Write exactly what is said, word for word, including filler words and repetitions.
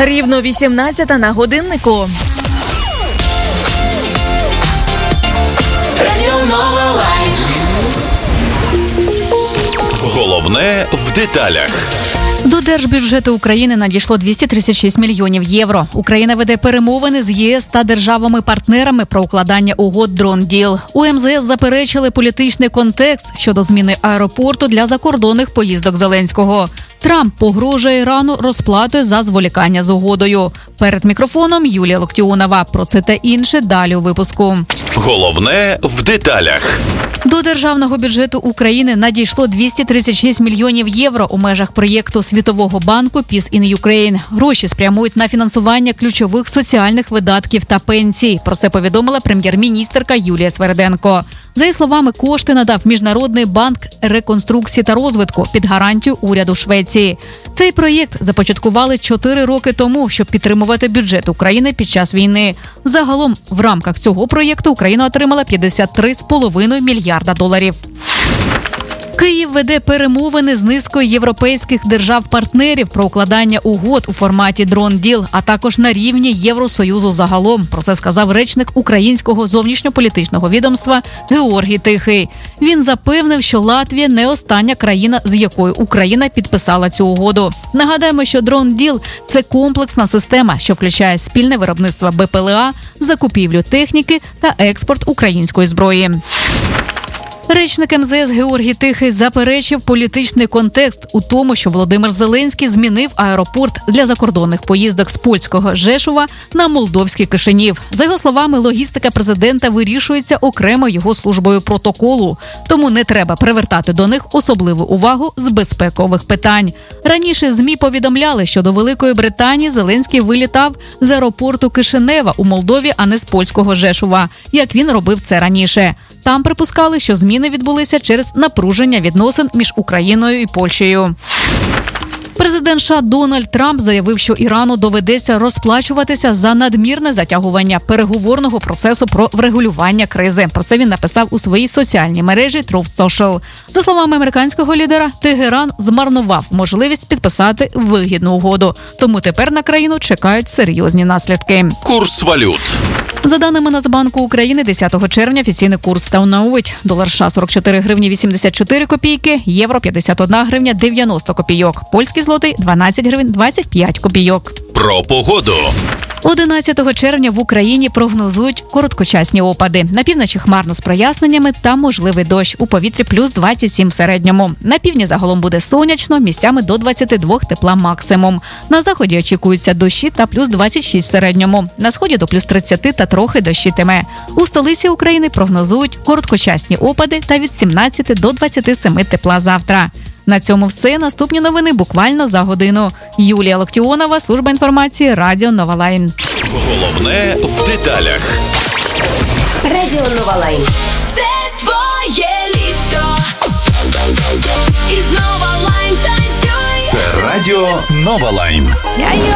Рівно вісімнадцята на годиннику. Головне в деталях. До держбюджету України надійшло двісті тридцять шість мільйонів євро. Україна веде перемовини з ЄС та державами-партнерами про укладання угод «Дрон-діл». У ем зе ес заперечили політичний контекст щодо зміни аеропорту для закордонних поїздок Зеленського. Трамп погрожує Ірану розплати за зволікання з угодою. Перед мікрофоном Юлія Локтіонова. Про це та інше далі у випуску. Головне в деталях. До державного бюджету України надійшло двісті тридцять шість мільйонів євро у межах проєкту Світового банку Peace in Ukraine. Гроші спрямують на фінансування ключових соціальних видатків та пенсій. Про це повідомила прем'єр-міністерка Юлія Сверденко. За її словами, кошти надав Міжнародний банк реконструкції та розвитку під гарантію уряду Швеції. Цей проєкт започаткували чотири роки тому, щоб підтримувати бюджет України під час війни. Загалом, в рамках цього проєкту Україна отримала п'ятдесят три цілих п'ять десятих мільярда доларів. Київ веде перемовини з низкою європейських держав-партнерів про укладання угод у форматі «Дрон-діл», а також на рівні Євросоюзу загалом. Про це сказав речник українського зовнішньополітичного відомства Георгій Тихий. Він запевнив, що Латвія не остання країна, з якою Україна підписала цю угоду. Нагадаємо, що «Дрон-діл» – це комплексна система, що включає спільне виробництво бе пе ел а, закупівлю техніки та експорт української зброї. Речник ем зе ес Георгій Тихий заперечив політичний контекст у тому, що Володимир Зеленський змінив аеропорт для закордонних поїздок з польського Жешува на молдовський Кишинів. За його словами, логістика президента вирішується окремо його службою протоколу, тому не треба привертати до них особливу увагу з безпекових питань. Раніше ЗМІ повідомляли, що до Великої Британії Зеленський вилітав з аеропорту Кишинева у Молдові, а не з польського Жешува, як він робив це раніше. Там припускали, що зміни відбулися через напруження відносин між Україною і Польщею. Президент США Дональд Трамп заявив, що Ірану доведеться розплачуватися за надмірне затягування переговорного процесу про врегулювання кризи. Про це він написав у своїй соціальній мережі Truth Social. За словами американського лідера, Тегеран змарнував можливість підписати вигідну угоду. Тому тепер на країну чекають серйозні наслідки. Курс валют. За даними Нацбанку України, десятого червня офіційний курс становить долар США сорок чотири гривні вісімдесят чотири копійки, євро п'ятдесят одна гривня дев'яносто копійок, польський злотий дванадцять гривень двадцять п'ять копійок. Про погоду. одинадцятого червня в Україні прогнозують короткочасні опади. На півночі хмарно з проясненнями та можливий дощ. У повітрі плюс двадцять сім в середньому. На півдні загалом буде сонячно, місцями до двадцяти двох тепла максимум. На заході очікуються дощі та плюс двадцять шість в середньому. На сході до плюс тридцяти та трохи дощитиме. У столиці України прогнозують короткочасні опади та від сімнадцяти до двадцяти семи тепла завтра. На цьому все. Наступні новини буквально за годину. Юлія Локтіонова, служба інформації, Радіо Нова Лайн. Головне в деталях. Радіо Нова Лайн. Це твоє літо. І знову Лайн танцює. Це Радіо Нова Лайн.